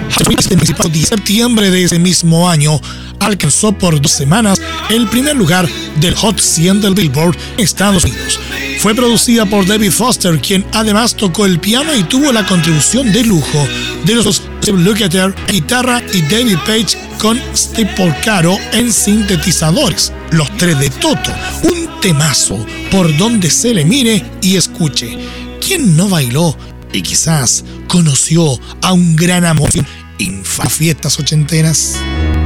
El principal de septiembre de ese mismo año alcanzó por 2 semanas el primer lugar del Hot 100 del Billboard en Estados Unidos. Fue producida por David Foster, quien además tocó el piano y tuvo la contribución de lujo de los Steve Lukather en guitarra y David Page con Steve Porcaro en sintetizadores. Los tres de Toto, un temazo por donde se le mire y escuche. ¿Quién no bailó y quizás conoció a un gran amor en fiestas ochenteras?